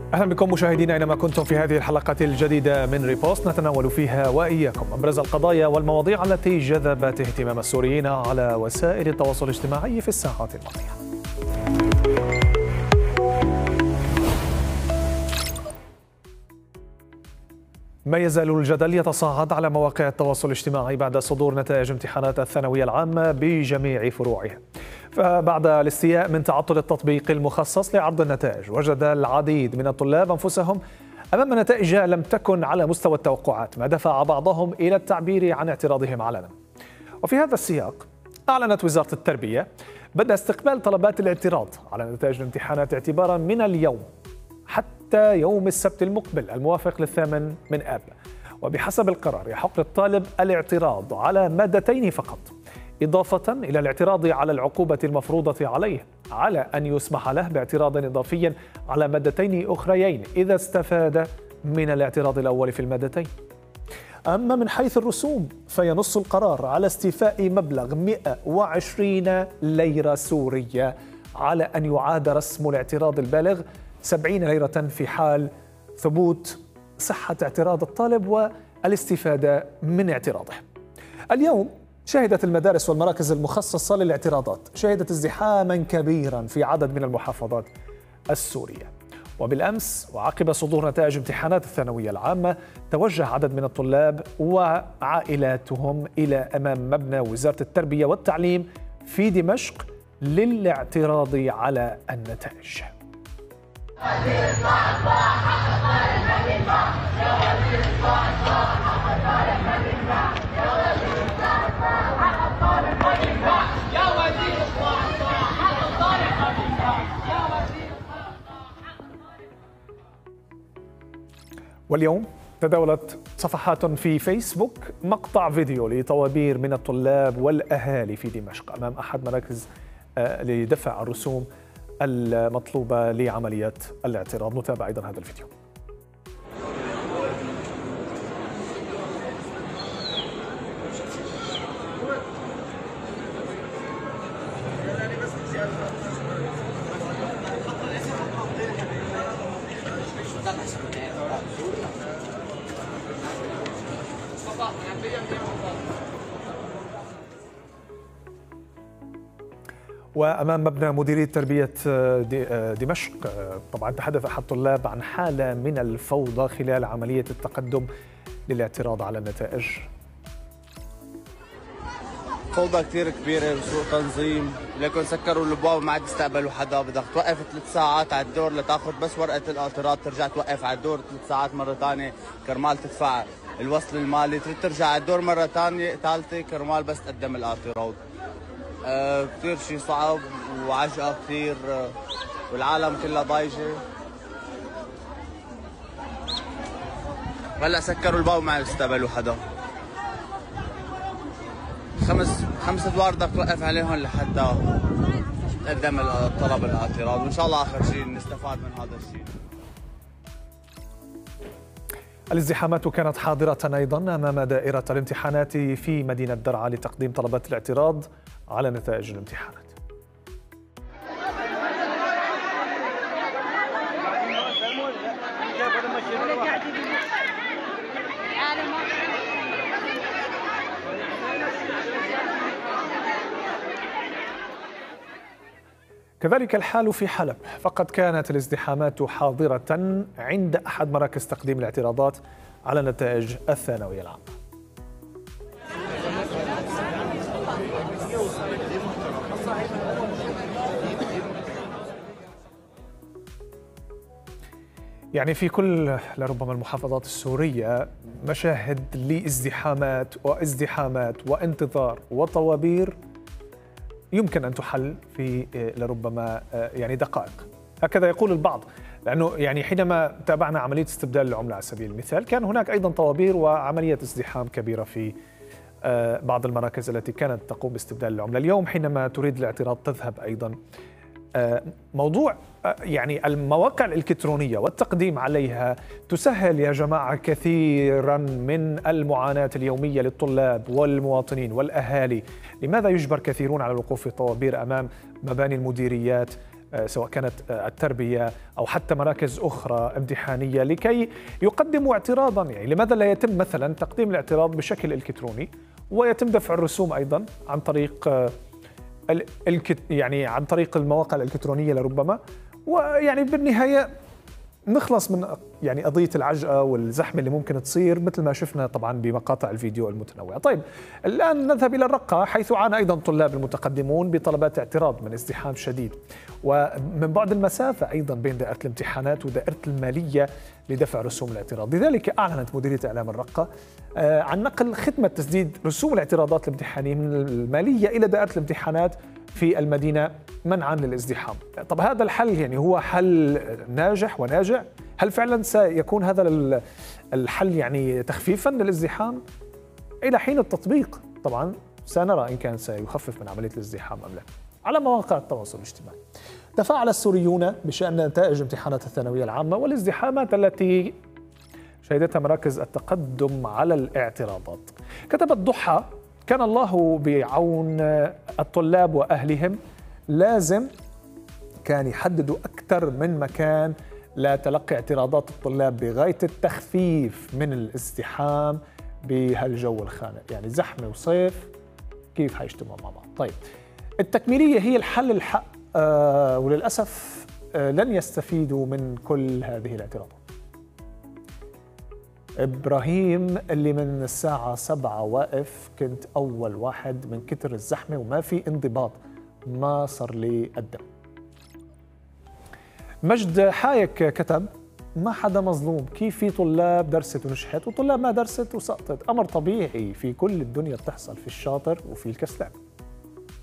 أهلا بكم مشاهدينا أينما كنتم في هذه الحلقة الجديدة من ريبوست، نتناول فيها وإياكم أبرز القضايا والمواضيع التي جذبت اهتمام السوريين على وسائل التواصل الاجتماعي في الساعات الماضية. ما يزال الجدل يتصاعد على مواقع التواصل الاجتماعي بعد صدور نتائج امتحانات الثانوية العامة بجميع فروعها. فبعد الاستياء من تعطل التطبيق المخصص لعرض النتائج، وجد العديد من الطلاب أنفسهم أمام نتائج لم تكن على مستوى التوقعات، ما دفع بعضهم إلى التعبير عن اعتراضهم علنا. وفي هذا السياق أعلنت وزارة التربية بدء استقبال طلبات الاعتراض على نتائج الامتحانات اعتبارا من اليوم حتى يوم السبت المقبل الموافق 8 آب. وبحسب القرار يحق للطالب الاعتراض على مادتين فقط، إضافة إلى الاعتراض على العقوبة المفروضة عليه، على أن يسمح له باعتراض إضافي على مادتين أخريين إذا استفاد من الاعتراض الأول في المادتين. أما من حيث الرسوم فينص القرار على استيفاء مبلغ 120 ليرة سورية، على أن يعاد رسم الاعتراض البالغ 70 ليرة في حال ثبوت صحة اعتراض الطالب والاستفادة من اعتراضه. اليوم شهدت المدارس والمراكز المخصصة للاعتراضات ازدحاما كبيرا في عدد من المحافظات السورية. وبالأمس وعقب صدور نتائج امتحانات الثانوية العامة، توجه عدد من الطلاب وعائلاتهم إلى أمام مبنى وزارة التربية والتعليم في دمشق للاعتراض على النتائج. واليوم تداولت صفحات في فيسبوك مقطع فيديو لطوابير من الطلاب والأهالي في دمشق أمام أحد مراكز لدفع الرسوم المطلوبة لعملية الاعتراض. نتابع أيضا هذا الفيديو. وأمام مبنى مديرية تربية دمشق طبعا تحدث أحد الطلاب عن حالة من الفوضى خلال عملية التقدم للاعتراض على النتائج. فوضى كثير كبيرة وسوء تنظيم، لكن سكروا الابواب ما عاد يستقبلوا حدا، بدك توقف 3 ساعات على الدور لتاخذ بس ورقة الاعتراض، ترجع توقف على الدور 3 ساعات مرة ثانية كرمال تدفع الوصل المالي، ترجع على الدور مرة ثالثة كرمال بس تقدم الاعتراض. كثير شيء صعب وعجقة كثير، والعالم كلها ضايجة. هلا سكروا الباب ما يستقبلوا حدا. 5 ادوار بدك توقف عليهم لحتى تقدم طلب الاعتراض، وان شاء الله اخر شيء نستفاد من هذا الشيء. الازدحامات كانت حاضرة أيضا أمام دائرة الامتحانات في مدينة درعا لتقديم طلبات الاعتراض على نتائج الامتحانات. كذلك الحال في حلب، فقد كانت الازدحامات حاضرة عند أحد مراكز تقديم الاعتراضات على نتائج الثانوية العامة. يعني في كل لربما المحافظات السورية مشاهد لازدحامات وانتظار وطوابير يمكن أن تحل في لربما يعني دقائق، هكذا يقول البعض. لأنه يعني حينما تابعنا عملية استبدال العملة على سبيل المثال، كان هناك أيضا طوابير وعملية ازدحام كبيرة في بعض المراكز التي كانت تقوم باستبدال العملة. اليوم حينما تريد الاعتراض تذهب أيضا. موضوع يعني المواقع الإلكترونية والتقديم عليها تسهل يا جماعة كثيرا من المعاناة اليومية للطلاب والمواطنين والأهالي. لماذا يجبر كثيرون على الوقوف في طوابير أمام مباني المديريات سواء كانت التربية أو حتى مراكز أخرى امتحانية لكي يقدموا اعتراضا. يعني لماذا لا يتم مثلا تقديم الاعتراض بشكل إلكتروني ويتم دفع الرسوم أيضا عن طريق يعني عن طريق المواقع الإلكترونية لربما، ويعني بالنهاية نخلص من يعني قضية العجقة والزحمة اللي ممكن تصير مثل ما شفنا طبعا بمقاطع الفيديو المتنوعة. طيب الآن نذهب إلى الرقة، حيث عانى أيضا طلاب المتقدمون بطلبات اعتراض من ازدحام شديد ومن بعد المسافة أيضا بين دائرة الامتحانات ودائرة المالية لدفع رسوم الاعتراض. لذلك أعلنت مديرية إعلام الرقة عن نقل خدمة تسديد رسوم الاعتراضات الامتحانية من المالية إلى دائرة الامتحانات في المدينة منعا للازدحام. طب هذا الحل يعني هو حل ناجح وناجع؟ هل فعلا سيكون هذا الحل يعني تخفيفا للازدحام؟ إلى حين التطبيق طبعا سنرى إن كان سيخفف من عملية الازدحام أم لا. على مواقع التواصل الاجتماعي تفاعل السوريون بشأن نتائج امتحانات الثانوية العامة والازدحامات التي شهدتها مراكز التقدم على الاعتراضات. كتبت ضحى: كان الله بعون الطلاب وأهلهم، لازم كان يحددوا أكثر من مكان لتلقي اعتراضات الطلاب بغاية التخفيف من الازدحام بهالجو الخانق. يعني زحمة وصيف كيف حيجتمعوا مع بعض؟ طيب التكميلية هي الحل الحق، وللأسف لن يستفيدوا من كل هذه الاعتراضات. إبراهيم اللي من الساعة 7 واقف، كنت أول واحد من كتر الزحمة وما في انضباط، ما صار لي الدم. مجد حايك كتب: ما حدا مظلوم، كيف في طلاب درست ونجحت وطلاب ما درست وسقطت؟ أمر طبيعي في كل الدنيا بتحصل، في الشاطر وفي الكسلان.